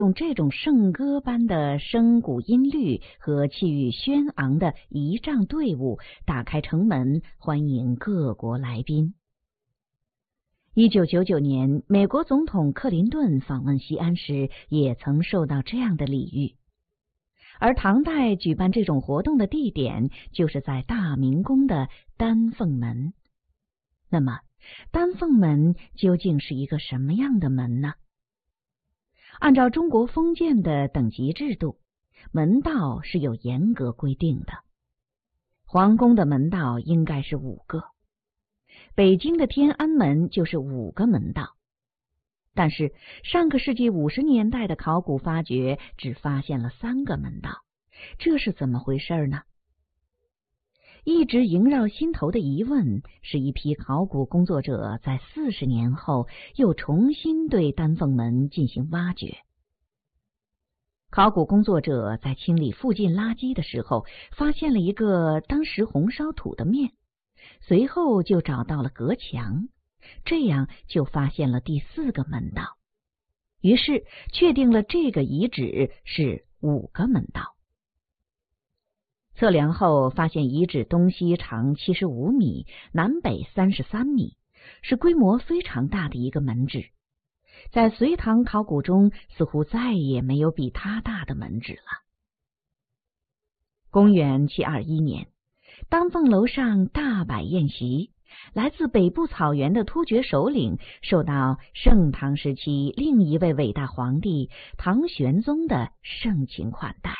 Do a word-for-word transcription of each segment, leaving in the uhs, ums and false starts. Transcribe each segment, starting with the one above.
用这种圣歌般的声鼓音律和气宇轩昂的仪仗队伍打开城门，欢迎各国来宾。一九九九年，美国总统克林顿访问西安时，也曾受到这样的礼遇。而唐代举办这种活动的地点，就是在大明宫的丹凤门。那么，丹凤门究竟是一个什么样的门呢？按照中国封建的等级制度，门道是有严格规定的。皇宫的门道应该是五个，北京的天安门就是五个门道。但是上个世纪五十年代的考古发掘只发现了三个门道，这是怎么回事呢？一直萦绕心头的疑问，是一批考古工作者在四十年后又重新对丹凤门进行挖掘。考古工作者在清理附近垃圾的时候，发现了一个当时红烧土的面，随后就找到了隔墙，这样就发现了第四个门道，于是确定了这个遗址是五个门道。测量后发现遗址东西长七十五米，南北三十三米，是规模非常大的一个门址。在隋唐考古中，似乎再也没有比它大的门址了。公元七二一年，丹凤楼上大摆宴席，来自北部草原的突厥首领受到盛唐时期另一位伟大皇帝唐玄宗的盛情款待。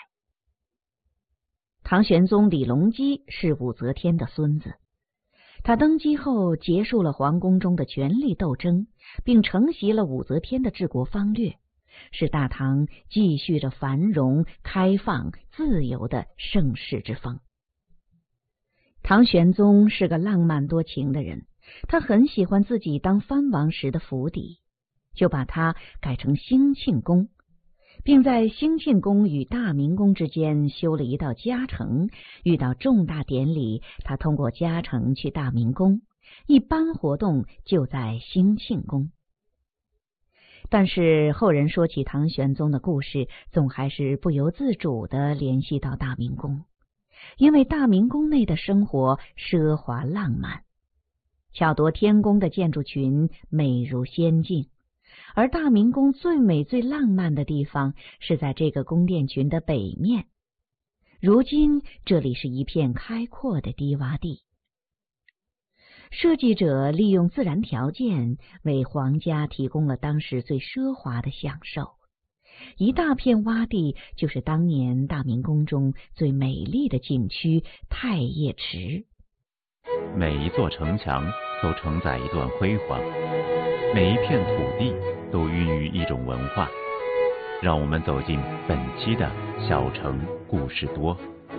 唐玄宗李隆基是武则天的孙子，他登基后结束了皇宫中的权力斗争，并承袭了武则天的治国方略，使大唐继续着繁荣、开放、自由的盛世之风。唐玄宗是个浪漫多情的人，他很喜欢自己当藩王时的府邸，就把它改成兴庆宫，并在兴庆宫与大明宫之间修了一道嘉城，遇到重大典礼，他通过嘉城去大明宫，一般活动就在兴庆宫。但是后人说起唐玄宗的故事，总还是不由自主地联系到大明宫，因为大明宫内的生活奢华浪漫，巧夺天工的建筑群美如仙境，而大明宫最美最浪漫的地方是在这个宫殿群的北面。如今这里是一片开阔的低洼地，设计者利用自然条件为皇家提供了当时最奢华的享受。一大片洼地就是当年大明宫中最美丽的景区太液池。 每一座城墙都承载一段辉煌，每一片土地都孕育一种文化。让我们走进本期的小城故事多。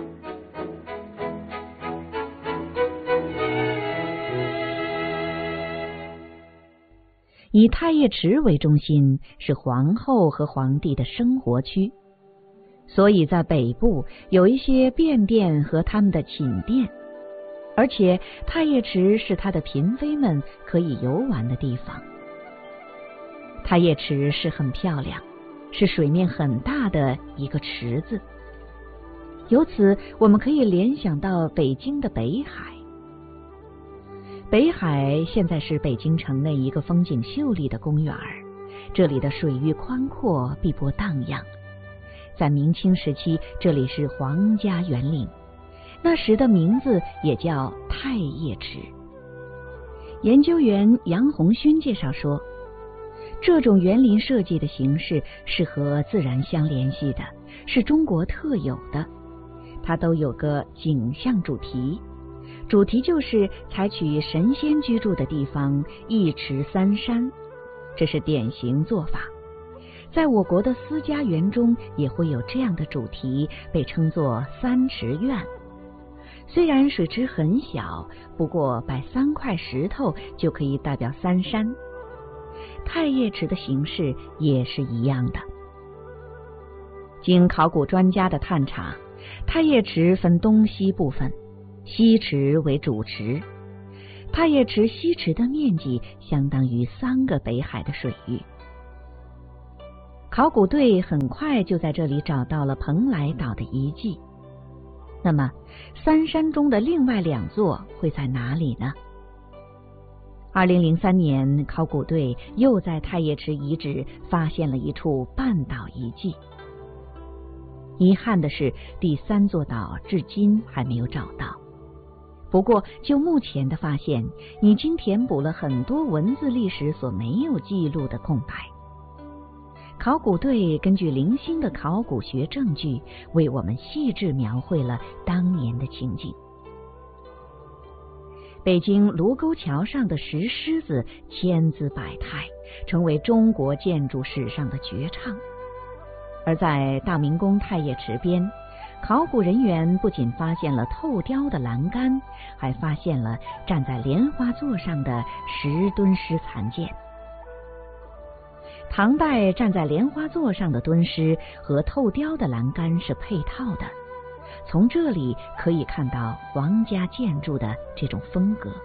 以太液池为中心，是皇后和皇帝的生活区，所以在北部有一些便殿和他们的寝殿，而且太液池是他的嫔妃们可以游玩的地方。太液池是很漂亮，是水面很大的一个池子，由此我们可以联想到北京的北海。北海现在是北京城内一个风景秀丽的公园，这里的水域宽阔，碧波荡漾。在明清时期，这里是皇家园林，那时的名字也叫太液池。研究员杨红勋介绍说，这种园林设计的形式是和自然相联系的，是中国特有的，它都有个景象主题，主题就是采取神仙居住的地方一池三山，这是典型做法。在我国的私家园中也会有这样的主题，被称作三池院。虽然水池很小，不过摆三块石头就可以代表三山。太液池的形式也是一样的。经考古专家的探查，太液池分东西部分，西池为主池。太液池西池的面积相当于三个北海的水域。 考古队很快就在这里找到了蓬莱岛的遗迹。那么，三山中的另外两座会在哪里呢？二零零三年，考古队又在太液池遗址发现了一处半岛遗迹。遗憾的是，第三座岛至今还没有找到。不过，就目前的发现，已经填补了很多文字历史所没有记录的空白。考古队根据零星的考古学证据，为我们细致描绘了当年的情景。北京卢沟桥上的石狮子千姿百态，成为中国建筑史上的绝唱。而在大明宫太液池边，考古人员不仅发现了透雕的栏杆，还发现了站在莲花座上的石墩狮残件。唐代站在莲花座上的墩狮和透雕的栏杆是配套的，从这里可以看到皇家建筑的这种风格。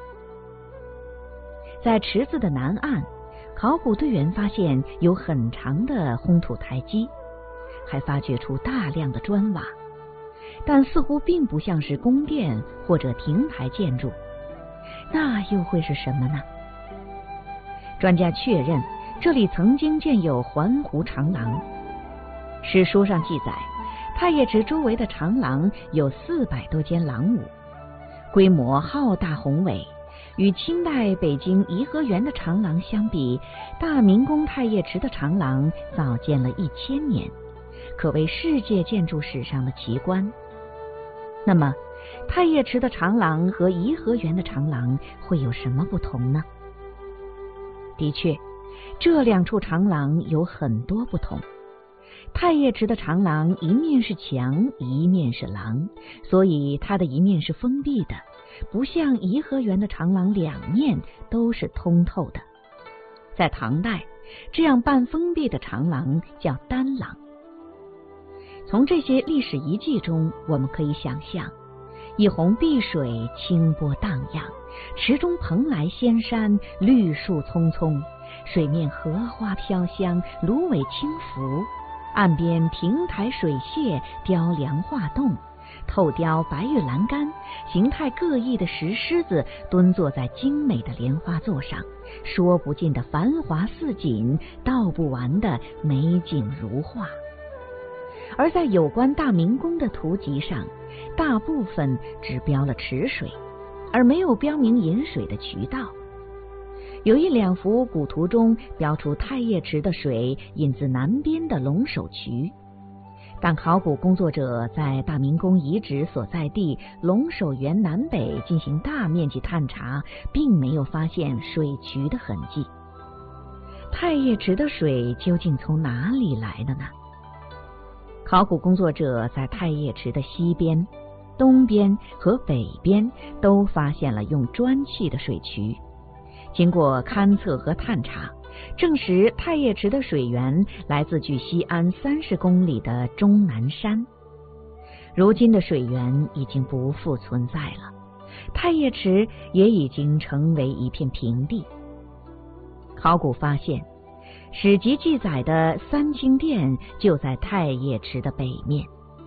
在池子的南岸，考古队员发现有很长的烘土台基，还发掘出大量的砖瓦，但似乎并不像是宫殿或者亭台建筑，那又会是什么呢？专家确认，这里曾经建有环湖长廊。史书上记载，太液池周围的长廊有四百多间廊屋，规模浩大宏伟。与清代北京颐和园的长廊相比，大明宫太液池的长廊早建了一千年，可谓世界建筑史上的奇观。那么，太液池的长廊和颐和园的长廊会有什么不同呢？的确，这两处长廊有很多不同。太液池的长廊一面是墙，一面是廊，所以它的一面是封闭的，不像颐和园的长廊两面都是通透的。在唐代，这样半封闭的长廊叫单廊。从这些历史遗迹中，我们可以想象，一泓碧水，清波荡漾，池中蓬莱仙山，绿树葱葱，水面荷花飘香，芦苇轻拂，岸边亭台水榭，雕梁画栋，透雕白玉栏杆，形态各异的石狮子蹲坐在精美的莲花座上，说不尽的繁华似锦，道不完的美景如画。而在有关大明宫的图籍上，大部分只标了池水，而没有标明引水的渠道。有一两幅古图中标出太液池的水引自南边的龙首渠，但考古工作者在大明宫遗址所在地龙首原南北进行大面积探查，并没有发现水渠的痕迹。太液池的水究竟从哪里来的呢？考古工作者在太液池的西边、东边和北边都发现了用砖砌的水渠。经过勘测和探查，证实太液池的水源来自距西安三十公里的终南山。如今的水源已经不复存在了，太液池也已经成为一片平地。考古发现，史籍记载的三清殿就在太液池的北面。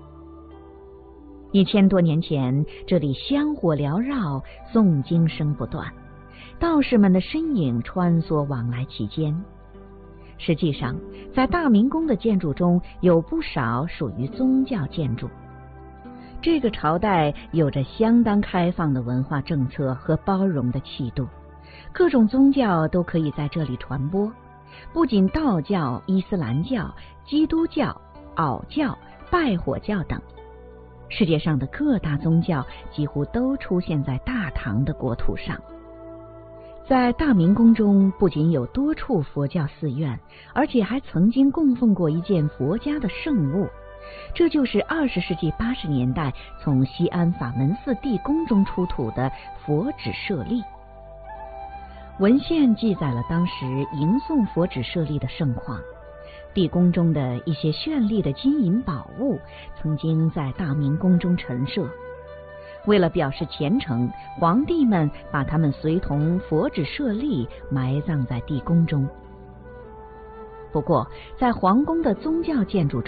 一千多年前，这里香火缭绕，诵经声不断，道士们的身影穿梭往来其间。实际上，在大明宫的建筑中有不少属于宗教建筑。这个朝代有着相当开放的文化政策和包容的气度，各种宗教都可以在这里传播。不仅道教、伊斯兰教、基督教、獒教、拜火教等，世界上的各大宗教几乎都出现在大唐的国土上。在大明宫中，不仅有多处佛教寺院，而且还曾经供奉过一件佛家的圣物，这就是二十世纪八十年代从西安法门寺地宫中出土的佛指舍利。文献记载了当时迎送佛指舍利的盛况，地宫中的一些绚丽的金银宝物曾经在大明宫中陈设。为了表示虔诚，皇帝们把他们随同佛指舍利埋葬在地宫中。 不过，在皇宫的宗教建筑中，